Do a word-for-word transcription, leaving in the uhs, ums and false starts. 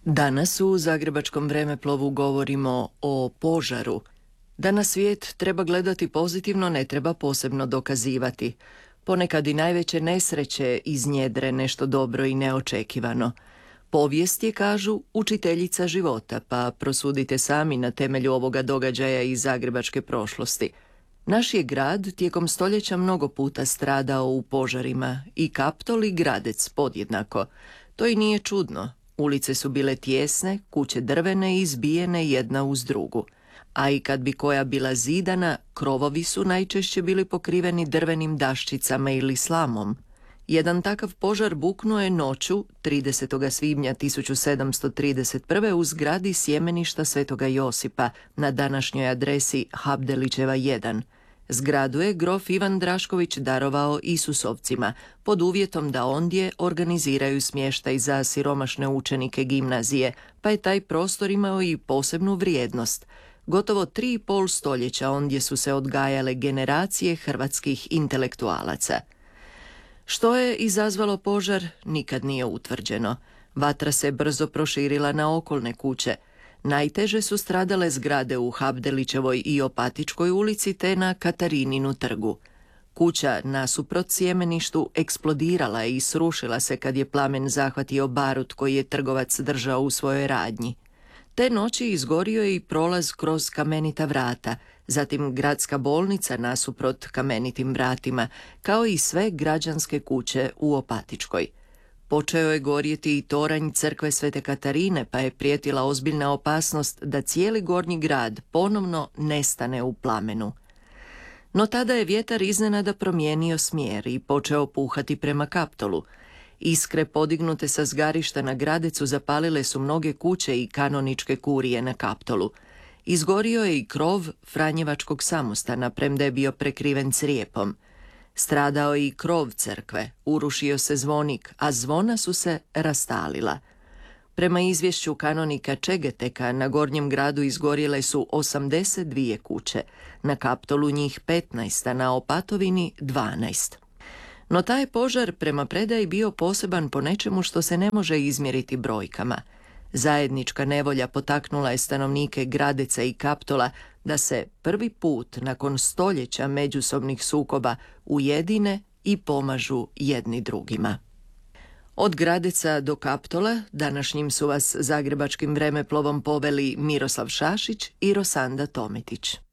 Danas u Zagrebačkom vremeplovu govorimo o požaru. Da na svijet treba gledati pozitivno, ne treba posebno dokazivati. Ponekad i najveće nesreće iznjedre nešto dobro i neočekivano. Povijest je, kažu, učiteljica života, pa prosudite sami na temelju ovoga događaja iz zagrebačke prošlosti. Naš je grad tijekom stoljeća mnogo puta stradao u požarima, i Kaptol i Gradec podjednako. To i nije čudno. Ulice su bile tijesne, kuće drvene i izbijene jedna uz drugu. A i kad bi koja bila zidana, krovovi su najčešće bili pokriveni drvenim daščicama ili slamom. Jedan takav požar buknuo je noću tridesetog svibnja tisuću sedamsto trideset prve u zgradi sjemeništa Svetoga Josipa na današnjoj adresi Habdelićeva jedan. Zgradu je grof Ivan Drašković darovao Isusovcima, pod uvjetom da ondje organiziraju smještaj za siromašne učenike gimnazije, pa je taj prostor imao i posebnu vrijednost. Gotovo tri i pol stoljeća ondje su se odgajale generacije hrvatskih intelektualaca. Što je izazvalo požar, nikad nije utvrđeno. Vatra se brzo proširila na okolne kuće. Najteže su stradale zgrade u Habdelićevoj i Opatičkoj ulici te na Katarininu trgu. Kuća nasuprot sjemeništu eksplodirala je i srušila se kad je plamen zahvatio barut koji je trgovac držao u svojoj radnji. Te noći izgorio je i prolaz kroz kamenita vrata, zatim gradska bolnica nasuprot kamenitim vratima, kao i sve građanske kuće u Opatičkoj. Počeo je gorjeti i toranj crkve Svete Katarine, pa je prijetila ozbiljna opasnost da cijeli gornji grad ponovno nestane u plamenu. No tada je vjetar iznenada promijenio smjer i počeo puhati prema Kaptolu. Iskre podignute sa zgarišta na Gradecu zapalile su mnoge kuće i kanoničke kurije na Kaptolu. Izgorio je i krov Franjevačkog samostana, premda je bio prekriven crijepom. Stradao je i krov crkve, urušio se zvonik, a zvona su se rastalila. Prema izvješću kanonika Čegeteka, na Gornjem gradu izgorjele su osamdeset dvije kuće, na Kaptolu njih petnaest, a na Opatovini dvanaest. No taj požar prema predaji bio poseban po nečemu što se ne može izmjeriti brojkama. Zajednička nevolja potaknula je stanovnike Gradeca i Kaptola da se prvi put nakon stoljeća međusobnih sukoba ujedine i pomažu jedni drugima. Od Gradeca do Kaptola današnjim su vas zagrebačkim vremeplovom poveli Miroslav Šašić i Rosanda Tometić.